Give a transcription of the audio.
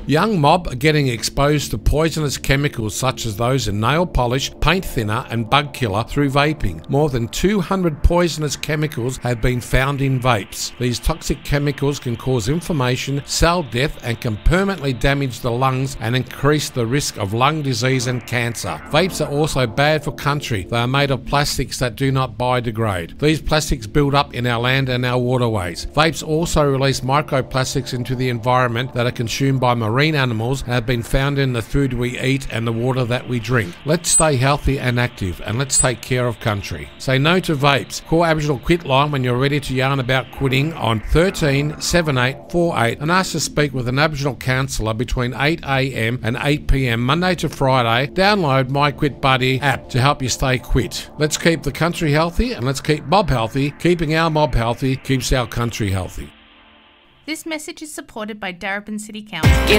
Young mob are getting exposed to poisonous chemicals such as those in nail polish, paint thinner and bug killer through vaping. More than 200 poisonous chemicals have been found in vapes. These toxic chemicals can cause inflammation, cell death and can permanently damage the lungs and increase the risk of lung disease and cancer. Vapes are also bad for country. They are made of plastics that do not biodegrade. These plastics build up in our land and our waterways. Vapes also release microplastics into the environment that are consumed by marine animals and have been found in the food we eat and the water that we drink. Let's stay healthy and active, and let's take care of country. Say no to vapes. Call Aboriginal Quit Line when you're ready to yarn about quitting on 13 7848 and ask to speak with an Aboriginal counsellor between 8 a.m. and 8 p.m. Monday to Friday. Download My Quit Buddy app to help you stay quit. Let's keep the country healthy and let's keep mob healthy. Keeping our mob healthy keeps our country healthy. This message is supported by Darebin City Council.